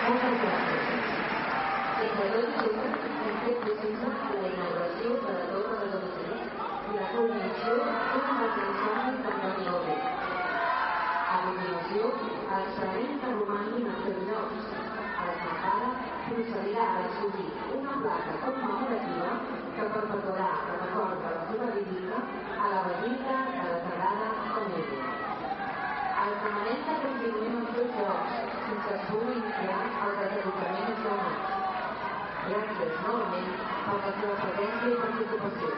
Moltes gràcies. Entre tots junts hem fet possible la inauguració de la Torre de Gaudí i la culminació d'un dels somnis d'Antoni Gaudí. A continuació, els servents que romanguin als seus llocs. A l'estampada procedirà a escollir una placa commemorativa que perpetuarà el record de la seva visita a la Basílica de la Sagrada Família. Els demanem que continuem els seus llocs fins que es pugui iniciar el desenvolupament informats. Gràcies novament per la seva presència i participació.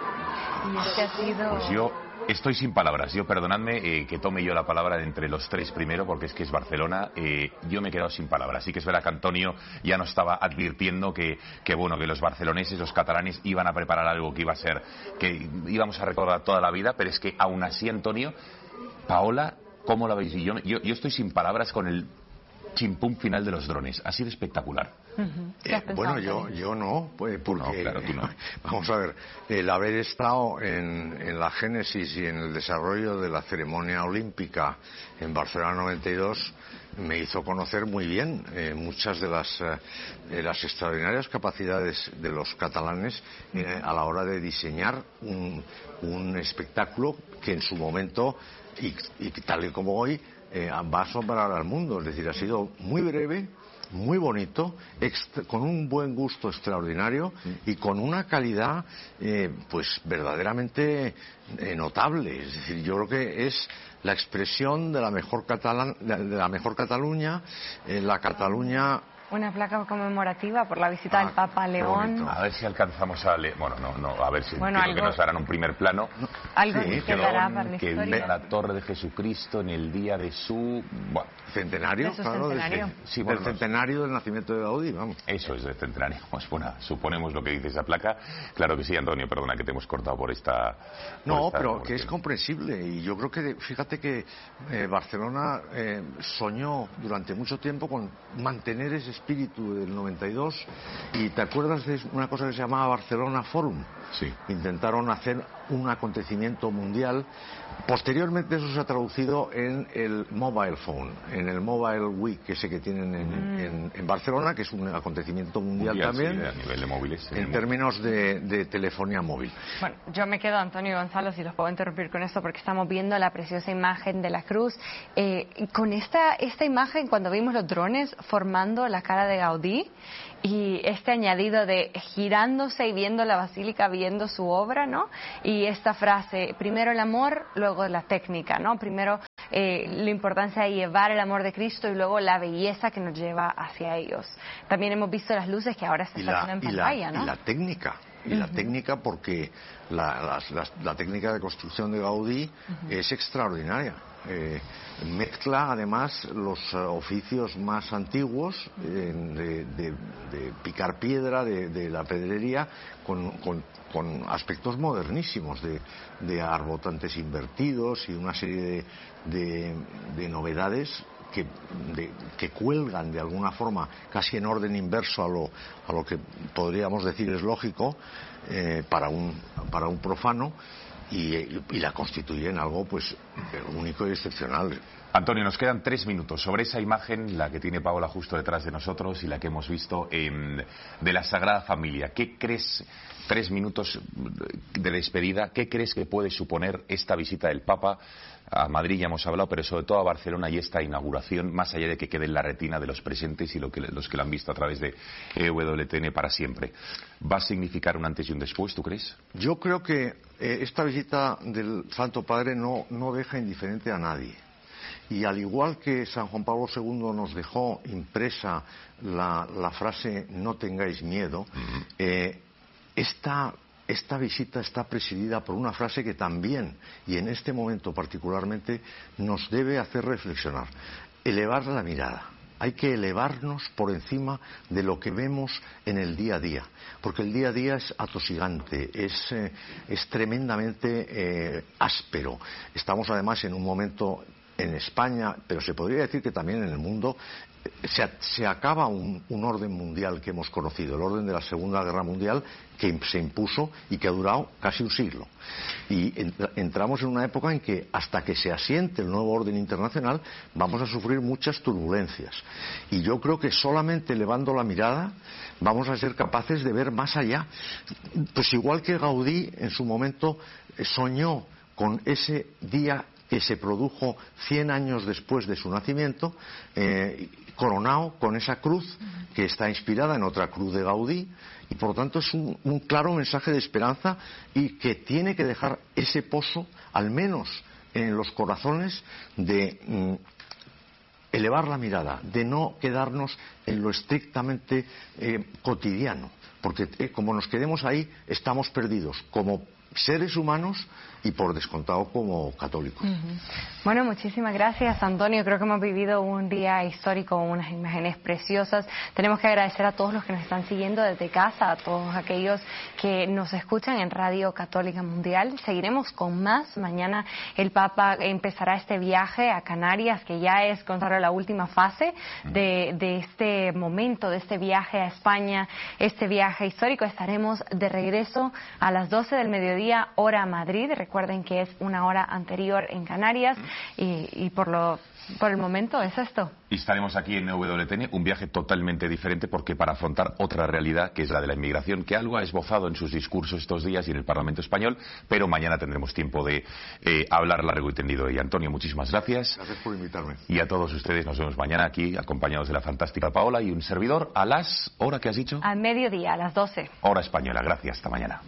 Pues yo estoy sin palabras. Yo, perdonadme que tome yo la palabra entre los tres primero, porque es que es Barcelona. Yo me he quedado sin palabras. Sí que es verdad que Antonio ya nos estaba advirtiendo que los barceloneses, los catalanes, iban a preparar algo que iba a ser, que íbamos a recordar toda la vida, pero es que aún así, Antonio, Paola, ¿cómo la veis? Y yo estoy sin palabras con el chimpum final de los drones. Ha sido espectacular. Bueno, yo no, porque no, claro, tú no. Vamos a ver, el haber estado en la génesis y en el desarrollo de la ceremonia olímpica en Barcelona 92 me hizo conocer muy bien muchas de las extraordinarias capacidades de los catalanes a la hora de diseñar un espectáculo que en su momento y tal y como hoy va a asombrar al mundo. Es decir, ha sido muy breve, muy bonito, con un buen gusto extraordinario y con una calidad pues verdaderamente notable. Es decir, yo creo que es la expresión de la mejor Cataluña, la Cataluña. Una placa conmemorativa por la visita del Papa a León. A ver si alcanzamos a leer. Bueno, no, a ver si bueno, que nos harán un primer plano. Algo sí, que dará para la que historia. viva la Torre de Jesucristo en el día de su centenario, claro, centenario. Sí, bueno, del centenario del nacimiento de Gaudí, vamos. Eso es del centenario. Pues bueno, suponemos lo que dice esa placa. Claro que sí, Antonio, perdona que te hemos cortado por esta. No, pero que es comprensible. Y yo creo que, fíjate que Barcelona soñó durante mucho tiempo con mantener ese espíritu del 92. Y te acuerdas de una cosa que se llamaba Barcelona Forum. Sí. Intentaron hacer un acontecimiento mundial. Posteriormente eso se ha traducido en el mobile phone, en el Mobile Week ese que tienen en Barcelona, que es un acontecimiento mundial también, sí, a nivel de móviles, en términos de telefonía móvil. Bueno, yo me quedo, Antonio y Gonzalo, si los puedo interrumpir con esto, porque estamos viendo la preciosa imagen de la cruz. Con esta imagen, cuando vimos los drones formando la cara de Gaudí, y este añadido de girándose y viendo la basílica, viendo su obra, ¿no? Y esta frase, primero el amor, luego la técnica, ¿no? Primero la importancia de llevar el amor de Cristo y luego la belleza que nos lleva hacia ellos. También hemos visto las luces que ahora se están viendo en pantalla, ¿no? Y la técnica. Y la técnica, porque la técnica de construcción de Gaudí es extraordinaria. Mezcla además los oficios más antiguos de picar piedra, de la pedrería, con aspectos modernísimos de arbotantes invertidos y una serie de novedades que cuelgan de alguna forma casi en orden inverso a lo que podríamos decir es lógico para un profano, y la constituyen algo pues único y excepcional. Antonio, nos quedan 3 minutos. Sobre esa imagen, la que tiene Paola justo detrás de nosotros y la que hemos visto de la Sagrada Familia, ¿qué crees, 3 minutos de despedida, qué crees que puede suponer esta visita del Papa a Madrid? Ya hemos hablado, pero sobre todo a Barcelona y esta inauguración, más allá de que quede en la retina de los presentes y los que la han visto a través de EWTN para siempre? ¿Va a significar un antes y un después, tú crees? Yo creo que esta visita del Santo Padre no deja indiferente a nadie. Y al igual que San Juan Pablo II nos dejó impresa la frase "no tengáis miedo", esta visita está presidida por una frase que también, y en este momento particularmente, nos debe hacer reflexionar: elevar la mirada. Hay que elevarnos por encima de lo que vemos en el día a día, porque el día a día es atosigante, es tremendamente áspero. Estamos además en un momento en España, pero se podría decir que también en el mundo, se acaba un orden mundial que hemos conocido, el orden de la Segunda Guerra Mundial, que se impuso y que ha durado casi un siglo. Y entramos en una época en que, hasta que se asiente el nuevo orden internacional, vamos a sufrir muchas turbulencias. Y yo creo que solamente elevando la mirada vamos a ser capaces de ver más allá. Pues igual que Gaudí en su momento soñó con ese día que se produjo 100 años después de su nacimiento, coronado con esa cruz que está inspirada en otra cruz de Gaudí, y por lo tanto es un claro mensaje de esperanza, y que tiene que dejar ese pozo, al menos en los corazones, de elevar la mirada, de no quedarnos en lo estrictamente cotidiano, porque como nos quedemos ahí estamos perdidos como seres humanos y por descontado como católicos. Bueno, muchísimas gracias, Antonio. Creo que hemos vivido un día histórico, unas imágenes preciosas. Tenemos que agradecer a todos los que nos están siguiendo desde casa, a todos aquellos que nos escuchan en Radio Católica Mundial. Seguiremos con más. Mañana el Papa empezará este viaje a Canarias, que ya es, Gonzalo, la última fase de este momento, de este viaje a España, este viaje histórico. Estaremos de regreso a las 12 del mediodía, hora Madrid. Recuerden que es una hora anterior en Canarias, y por el momento es esto. Y estaremos aquí en EWTN, un viaje totalmente diferente, porque para afrontar otra realidad, que es la de la inmigración, que algo ha esbozado en sus discursos estos días y en el Parlamento español, pero mañana tendremos tiempo de hablar largo y tendido. Y Antonio, muchísimas gracias. Gracias por invitarme. Y a todos ustedes, nos vemos mañana aquí, acompañados de la fantástica Paola y un servidor, a las... ¿hora que has dicho? Al mediodía, a las 12. Hora española. Gracias, hasta mañana.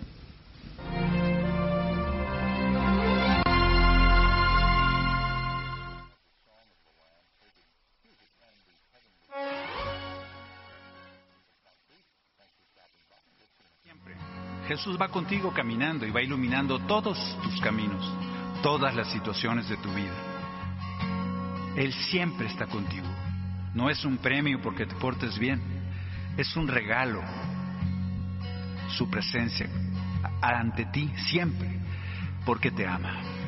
Jesús va contigo caminando y va iluminando todos tus caminos, todas las situaciones de tu vida. Él siempre está contigo. No es un premio porque te portes bien, es un regalo. Su presencia ante ti siempre, porque te ama.